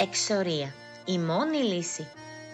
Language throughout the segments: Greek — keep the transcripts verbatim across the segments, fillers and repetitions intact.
Εξορία, η μόνη λύση.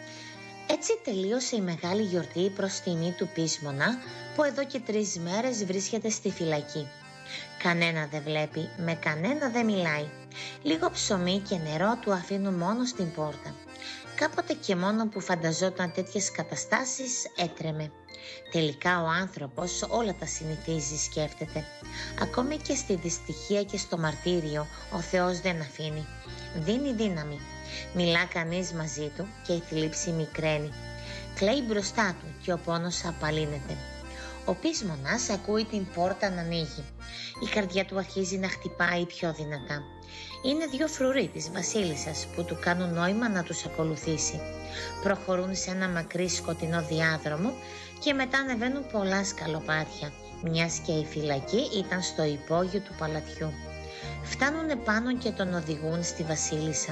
Έτσι τελείωσε η μεγάλη γιορτή προς τιμή του Πείσμονα, που εδώ και τρεις μέρες βρίσκεται στη φυλακή. Κανένα δεν βλέπει, με κανένα δεν μιλάει. Λίγο ψωμί και νερό του αφήνουν μόνο στην πόρτα. Κάποτε και μόνο που φανταζόταν τέτοιες καταστάσεις έτρεμε. Τελικά ο άνθρωπος όλα τα συνηθίζει, σκέφτεται. Ακόμη και στη δυστυχία και στο μαρτύριο ο Θεός δεν αφήνει. Δίνει δύναμη. Μιλά κανείς μαζί του και η θλίψη μικραίνει. Κλαίει μπροστά του και ο πόνος απαλύνεται. Ο Πείσμονας ακούει την πόρτα να ανοίγει. Η καρδιά του αρχίζει να χτυπάει πιο δυνατά. Είναι δύο φρουροί της βασίλισσας που του κάνουν νόημα να τους ακολουθήσει. Προχωρούν σε ένα μακρύ σκοτεινό διάδρομο και μετά ανεβαίνουν πολλά σκαλοπάτια, μιας και η φυλακή ήταν στο υπόγειο του παλατιού. Φτάνουνε πάνω και τον οδηγούν στη βασίλισσα.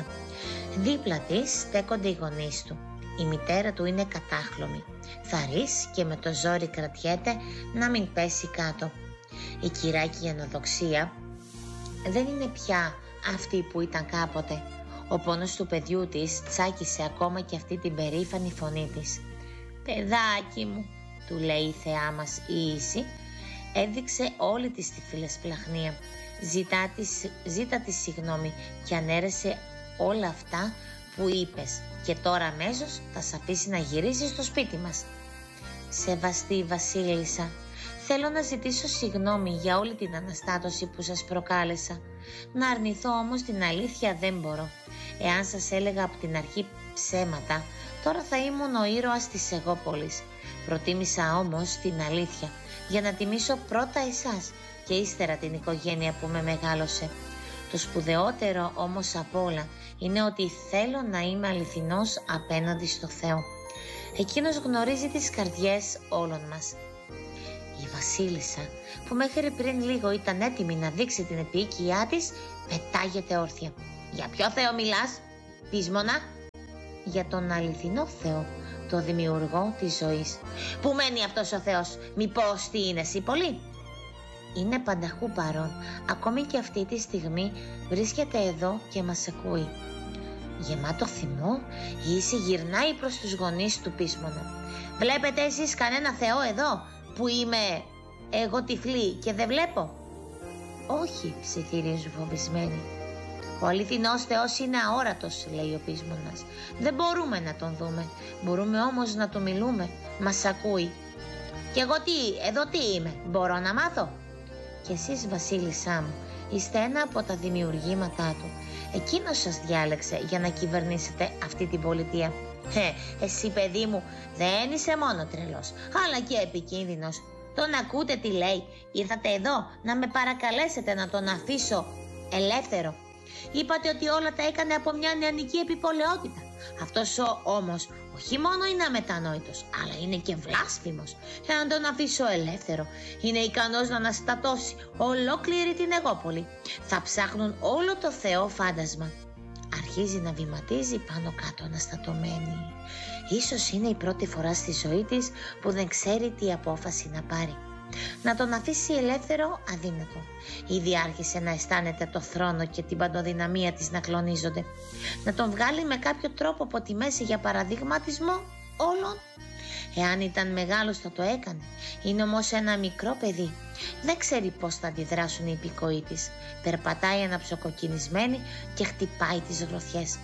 Δίπλα της στέκονται οι γονείς του. Η μητέρα του είναι κατάχλωμη. Θαρής και με το ζόρι κρατιέται να μην πέσει κάτω. Η κυράκη Ανοδοξία δεν είναι πια αυτή που ήταν κάποτε. Ο πόνος του παιδιού της τσάκισε ακόμα και αυτή την περήφανη φωνή της. «Παιδάκι μου», του λέει η θεά μας η Ίση, έδειξε όλη της τη φιλεσπλαχνία. Ζητά της, ζήτα της συγγνώμη και ανέρεσε όλα αυτά που είπες και τώρα αμέσως θα σ' αφήσει να γυρίσεις στο σπίτι μας. «Σεβαστή βασίλισσα, θέλω να ζητήσω συγγνώμη για όλη την αναστάτωση που σας προκάλεσα. Να αρνηθώ όμως την αλήθεια δεν μπορώ. Εάν σας έλεγα από την αρχή ψέματα, τώρα θα ήμουν ο ήρωας της Αιγόπολης. Προτίμησα όμως την αλήθεια για να τιμήσω πρώτα εσάς και ύστερα την οικογένεια που με μεγάλωσε. Το σπουδαιότερο όμως απ' όλα είναι ότι θέλω να είμαι αληθινός απέναντι στο Θεό. Εκείνος γνωρίζει τις καρδιές όλων μας». Η βασίλισσα, που μέχρι πριν λίγο ήταν έτοιμη να δείξει την επίοικιά της, πετάγεται όρθια. «Για ποιο Θεό μιλάς, Πείσμονα?» «Για τον αληθινό Θεό, το δημιουργό της ζωής». «Πού μένει αυτός ο Θεός, μήπως τι είναι εσύ πολύ?» «Είναι πανταχού παρόν, ακόμη και αυτή τη στιγμή βρίσκεται εδώ και μας ακούει». Γεμάτο θυμό, η Ίση γυρνάει προς τους γονείς του Πείσμονα. «Βλέπετε εσείς κανένα Θεό εδώ που είμαι εγώ τυφλή και δεν βλέπω?» «Όχι», ψιθυρίζουν φοβισμένοι. «Ο αληθινός Θεός είναι αόρατος», λέει ο Πείσμονας. «Δεν μπορούμε να τον δούμε, μπορούμε όμως να του μιλούμε, μας ακούει». «Κι εγώ τι, εδώ τι είμαι, μπορώ να μάθω?» «Κι εσείς, βασίλισσά μου, είστε ένα από τα δημιουργήματά του. Εκείνος σας διάλεξε για να κυβερνήσετε αυτή την πολιτεία». Ε, εσύ παιδί μου δεν είσαι μόνο τρελός, αλλά και επικίνδυνος. Τον ακούτε τι λέει? Ήρθατε εδώ να με παρακαλέσετε να τον αφήσω ελεύθερο. Είπατε ότι όλα τα έκανε από μια νεανική επιπολαιότητα. Αυτός ο, όμως όχι μόνο είναι αμετανόητος, αλλά είναι και βλάσφημος. Εάν τον αφήσω ελεύθερο, είναι ικανός να αναστατώσει ολόκληρη την Αιγόπολη. Θα ψάχνουν όλο το Θεό φάντασμα. Αρχίζει να βηματίζει πάνω κάτω αναστατωμένη. Ίσως είναι η πρώτη φορά στη ζωή της που δεν ξέρει τι απόφαση να πάρει. Να τον αφήσει ελεύθερο αδύνατο. Ήδη άρχισε να αισθάνεται το θρόνο και την παντοδυναμία της να κλονίζονται. Να τον βγάλει με κάποιο τρόπο από τη μέση για παραδειγματισμό όλων. Εάν ήταν μεγάλος θα το έκανε. Είναι όμως ένα μικρό παιδί. Δεν ξέρει πώς θα αντιδράσουν οι υπηκοοί της. Περπατάει αναψοκοκκινισμένη και χτυπάει τις γροθιές.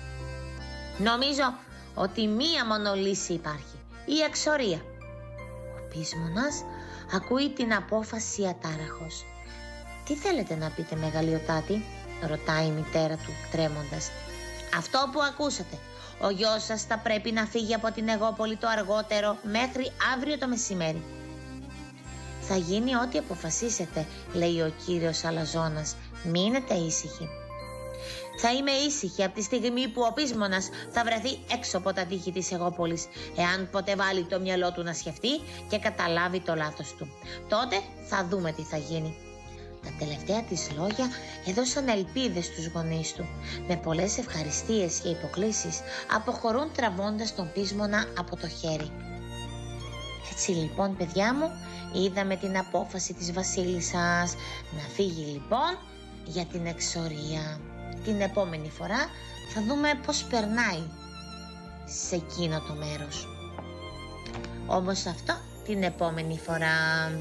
«Νομίζω ότι μία μόνο λύση υπάρχει. Η εξορία». Ο Πείσμονας ακούει την απόφαση ατάραχος. «Τι θέλετε να πείτε, μεγαλειοτάτη?» ρωτάει η μητέρα του τρέμοντας. «Αυτό που ακούσατε. Ο γιος σας θα πρέπει να φύγει από την Αιγόπολη το αργότερο μέχρι αύριο το μεσημέρι». «Θα γίνει ό,τι αποφασίσετε», λέει ο κύριος Αλαζόνας. «Μείνετε ήσυχοι». «Θα είμαι ήσυχη από τη στιγμή που ο Πείσμονας θα βρεθεί έξω από τα τείχη της Αιγόπολης. Εάν ποτέ βάλει το μυαλό του να σκεφτεί και καταλάβει το λάθος του, τότε θα δούμε τι θα γίνει». Τα τελευταία της λόγια έδωσαν ελπίδες στους γονείς του. Με πολλές ευχαριστίες και υποκλήσεις αποχωρούν τραβώντας τον Πείσμονα από το χέρι. Έτσι λοιπόν, παιδιά μου, είδαμε την απόφαση της βασίλισσας να φύγει λοιπόν για την εξορία. Την επόμενη φορά Θα δούμε πώς περνάει σε εκείνο το μέρος. Όμως αυτό την επόμενη φορά.